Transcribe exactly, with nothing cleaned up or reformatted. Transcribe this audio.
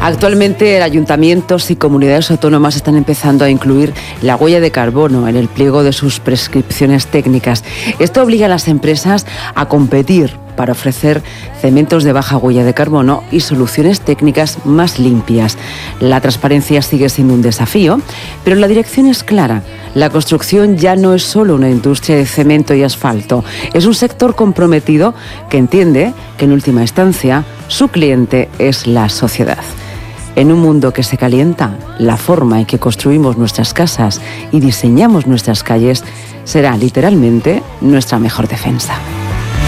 Actualmente, ayuntamientos y comunidades autónomas están empezando a incluir la huella de carbono en el pliego de sus prescripciones técnicas. Esto obliga a las empresas a competir para ofrecer cementos de baja huella de carbono y soluciones técnicas más limpias. La transparencia sigue siendo un desafío, pero la dirección es clara. La construcción ya no es solo una industria de cemento y asfalto, es un sector comprometido que entiende que en última instancia su cliente es la sociedad. En un mundo que se calienta, la forma en que construimos nuestras casas y diseñamos nuestras calles será literalmente nuestra mejor defensa.